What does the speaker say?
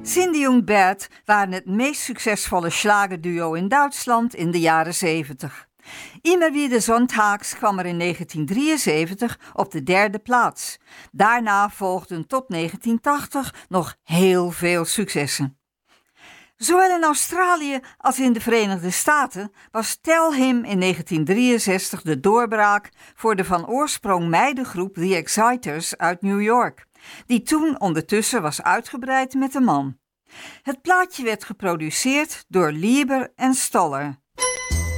Cindy und Bert waren het meest succesvolle schlagerduo in Duitsland in de jaren 70. Immer wieder Sonntags kwam er in 1973 op de 3e plaats. Daarna volgden tot 1980 nog heel veel successen. Zowel in Australië als in de Verenigde Staten was Tell Him in 1963 de doorbraak voor de van oorsprong meidengroep The Exciters uit New York, die toen ondertussen was uitgebreid met een man. Het plaatje werd geproduceerd door Lieber en Stoller.